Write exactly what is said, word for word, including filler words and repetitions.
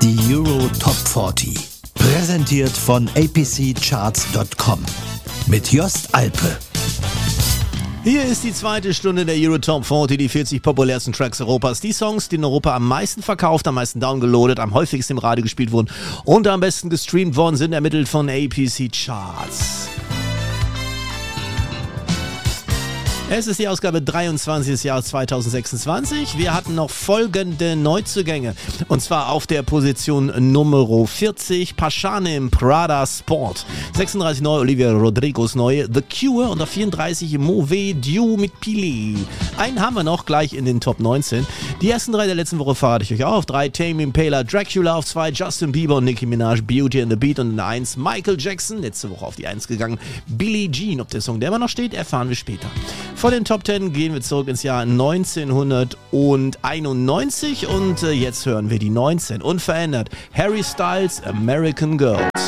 Die Euro Top vierzig. Präsentiert von A P C Charts Punkt com. Mit Jost Alpe. Hier ist die zweite Stunde der Euro Top vierzig, die vierzig populärsten Tracks Europas. Die Songs, die in Europa am meisten verkauft, am meisten downgeloadet, am häufigsten im Radio gespielt wurden und am besten gestreamt worden sind, ermittelt von A P C Charts. Es ist die Ausgabe dreiundzwanzig des Jahres zweitausendsechsundzwanzig. Wir hatten noch folgende Neuzugänge. Und zwar auf der Position Nummer vierzig, Pashanim Prada Sport. sechsunddreißig neu, Olivia Rodrigos neu, The Cure. Und auf vierunddreißig, Mauvais Dieu mit Pili. Einen haben wir noch gleich in den Top neunzehn. Die ersten drei der letzten Woche verrate ich euch auch. Auf drei, Tame Impala, Dracula. Auf zwei, Justin Bieber und Nicki Minaj, Beauty and the Beat. Und in der eins, Michael Jackson. Letzte Woche auf die eins gegangen, Billie Jean. Ob der Song, der immer noch steht, erfahren wir später. Von den Top zehn gehen wir zurück ins Jahr neunzehnhunderteinundneunzig und äh, jetzt hören wir die neunzehn. Unverändert, Harry Styles, American Girl.